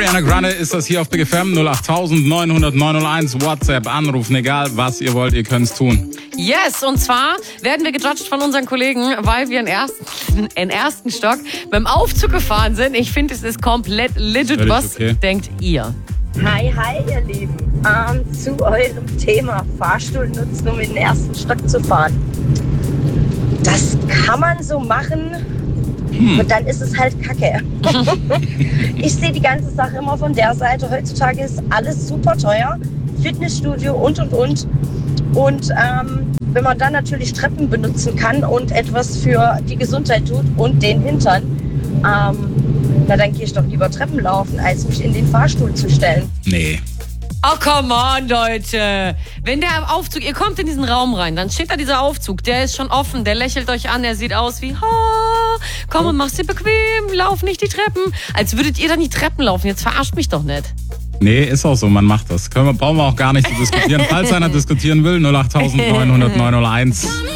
Ariana Grande ist das hier auf Big FM 08900 WhatsApp anrufen, egal was ihr wollt, ihr könnt's tun. Yes, und zwar werden wir gejudged von unseren Kollegen, weil wir in ersten Stock beim Aufzug gefahren sind. Ich finde, es ist komplett legit. Völlig Was okay. denkt ihr? Hi, ihr Lieben. Zu eurem Thema Fahrstuhl nutzen, um in den ersten Stock zu fahren. Das kann man so machen und dann ist es halt Kacke. Ich sehe die ganze Sache immer von der Seite. Heutzutage ist alles super teuer. Fitnessstudio und. Und wenn man dann natürlich Treppen benutzen kann und etwas für die Gesundheit tut und den Hintern, dann gehe ich doch lieber Treppen laufen, als mich in den Fahrstuhl zu stellen. Nee. Oh, come on, Leute. Wenn der Aufzug, ihr kommt in diesen Raum rein, dann steht da dieser Aufzug, der ist schon offen, der lächelt euch an, der sieht aus wie, komm und mach's dir bequem, lauf nicht die Treppen. Als würdet ihr dann die Treppen laufen, jetzt verarscht mich doch nicht. Nee, ist auch so, man macht das. Brauchen wir auch gar nicht zu diskutieren. Falls einer diskutieren will, 08900 901.